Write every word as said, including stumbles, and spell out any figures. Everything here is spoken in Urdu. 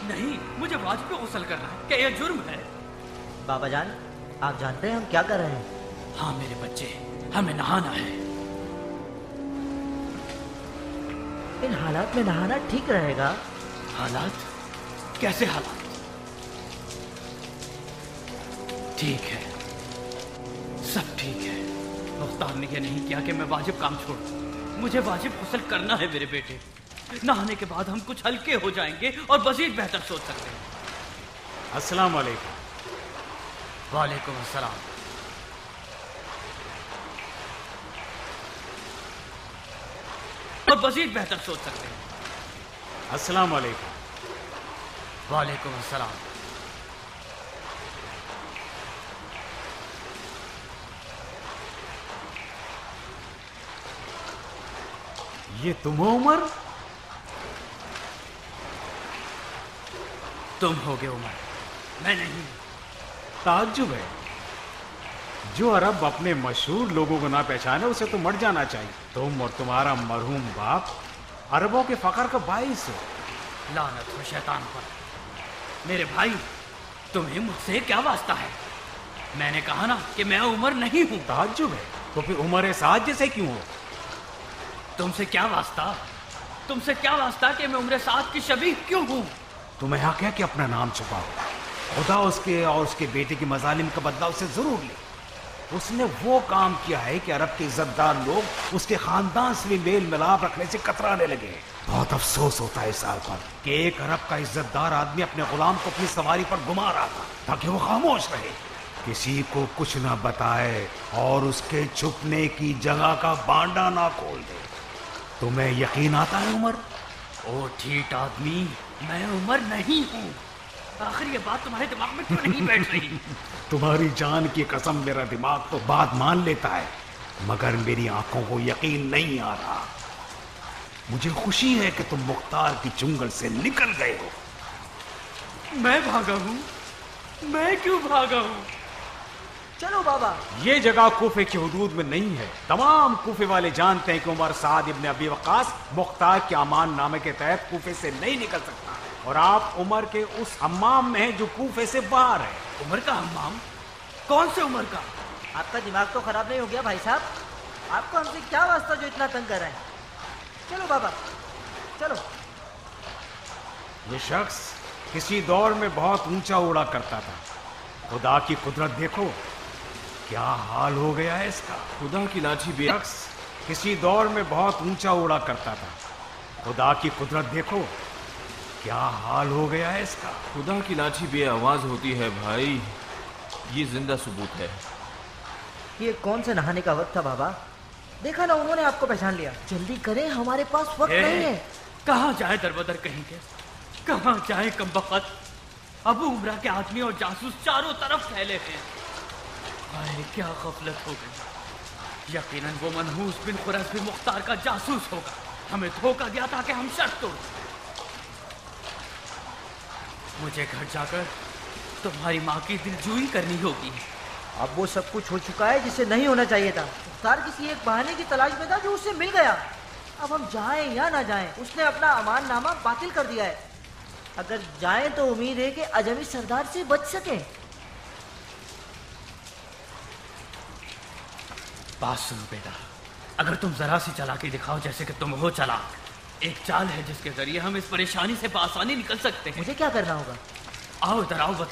نہیں، مجھے واجب غسل کرنا ہے، کیا یہ جرم ہے؟ بابا جان، آپ جانتے ہیں ہم کیا کر رہے ہیں؟ ہاں میرے بچے، ہمیں نہانا ہے۔ ان حالات میں نہانا ٹھیک رہے گا؟ حالات؟ کیسے حالات؟ ٹھیک ہے، سب ٹھیک ہے۔ مختار نے یہ نہیں کیا کہ میں واجب کام چھوڑوں، مجھے واجب غسل کرنا ہے میرے بیٹے۔ نہانے کے بعد ہم کچھ ہلکے ہو جائیں گے اور مزید بہتر سوچ سکتے ہیں۔ السلام علیکم۔ وعلیکم السلام۔ اور مزید بہتر سوچ سکتے ہیں۔ السلام علیکم۔ وعلیکم السلام۔ یہ تم ہو عمر؟ تم ہوگے عمر، میں نہیں۔ تعجب ہے، جو عرب اپنے مشہور لوگوں کو نہ پہچانے اسے تو مر جانا چاہیے۔ تم اور تمہارا مرحوم باپ عربوں کے فخر کا باعث ہو۔ لعنت ہو شیطان پر۔ میرے بھائی، تمہیں مجھ سے کیا واسطہ ہے؟ میں نے کہا نا کہ میں عمر نہیں ہوں۔ تعجب ہے، تو پھر عمر سعد جیسے کیوں ہو؟ تم سے کیا واسطہ؟ تم سے کیا واسطہ کہ میں عمر سعد کی شبیہ کیوں ہوں؟ تمہیں حق ہے کہ اپنا نام چھپاؤ۔ خدا اس کے اور اس کے بیٹے کے مظالم کا بدلہ اسے ضرور لے۔ اس نے وہ کام کیا ہے کہ عرب کے عزت دار لوگ اس کے خاندان سے بھی میل ملاپ رکھنے سے کترانے لگے۔ بہت افسوس ہوتا ہے اس حال پر کہ ایک عرب کا عزت دار آدمی اپنے غلام کو اپنی سواری پر گھما رہا تھا تاکہ وہ خاموش رہے، کسی کو کچھ نہ بتائے اور اس کے چھپنے کی جگہ کا بانڈا نہ کھول دے۔ تمہیں یقین آتا ہے عمر؟ او ٹھیٹ آدمی، میں عمر نہیں ہوں۔ آخر یہ بات تمہارے دماغ میں کیوں نہیں بیٹھ رہی؟ تمہاری جان کی قسم میرا دماغ تو بات مان لیتا ہے، مگر میری آنکھوں کو یقین نہیں آ رہا۔ مجھے خوشی ہے کہ تم مختار کی چنگل سے نکل گئے ہو۔ میں بھاگا ہوں؟ میں کیوں بھاگا ہوں؟ چلو بابا۔ یہ جگہ کوفے کی حدود میں نہیں ہے۔ تمام کوفے والے جانتے ہیں کہ عمر سعد ابن ابی وقاص مختار کے امان نامے کے تحت کوفے سے نہیں نکل سکتا، اور آپ عمر کے اس حمام میں ہیں جو کوفے سے باہر ہے۔ عمر کا حمام؟ کون سے عمر کا؟ آپ کا دماغ تو خراب نہیں ہو گیا بھائی صاحب؟ آپ کو ہم سے کیا واسطہ جو اتنا تنگ کر رہے ہیں؟ چلو بابا، چلو۔ یہ شخص کسی دور میں بہت اونچا اڑا کرتا تھا۔ خدا کی قدرت دیکھو کیا حال ہو گیا ہے اس کا۔ خدا کی لاٹھی بے شخص کسی دور میں بہت اونچا اڑا کرتا تھا۔ خدا کی قدرت دیکھو کیا حال ہو گیا ہے اس کا۔ خدا کی لاٹھی بے آواز ہوتی ہے بھائی، یہ زندہ ثبوت ہے۔ یہ کون سے نہانے کا وقت تھا بابا؟ دیکھا نا انہوں نے آپ کو پہچان لیا۔ جلدی کریں، ہمارے پاس وقت اے، نہیں ہے۔ کہاں جائیں در بدر کہیں کے؟ کہاں جائیں کمبخت؟ ابو عمرہ کے آدمی اور جاسوس چاروں طرف پھیلے ہیں۔ ہائے کیا غفلت ہو گئی۔ یقیناً وہ منحوس بن خرز بھی مختار کا جاسوس ہوگا، ہمیں دھوکہ دیا تھا کہ ہم شرط توڑ۔ مجھے گھر جا کر تمہاری ماں کی دلجوئی کرنی ہوگی۔ اب وہ سب کچھ ہو چکا ہے جسے نہیں ہونا چاہیے تھا۔ مختار کسی ایک بہانے کی تلاش میں تھا جو اس سے مل گیا۔ اب ہم جائیں یا نہ جائیں، اس نے اپنا امان نامہ باطل کر دیا ہے۔ اگر جائیں تو امید ہے کہ اجمی سردار سے بچ سکیں۔ بات سنو بیٹا، اگر تم ذرا سی چالاکی دکھاؤ جیسے کہ تم ہو چلاک، ایک چال ہے جس کے ذریعے ہم اس پریشانی سے بآسانی نکل سکتے ہیں۔ مجھے کیا کرنا ہوگا؟ آؤ ادھر آؤ، بتا